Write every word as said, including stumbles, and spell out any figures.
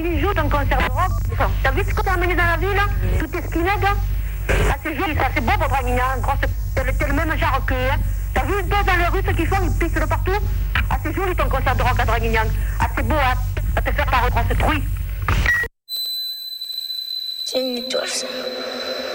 il joue ton concert de rock. T'as vu ce qu'on t'a amené dans la ville, là? Tout est skinhead, hein? Ah, c'est joli, ça, c'est beau pour Draguignan. T'es le même genre que, hein? T'as vu deux dans les rues, ce qu'ils font, ils pissent de partout? Ah, c'est joli ton concert de rock à Draguignan. Ah, c'est beau, hein? À te faire par reprendre ce truie. C'est une étoile, ça.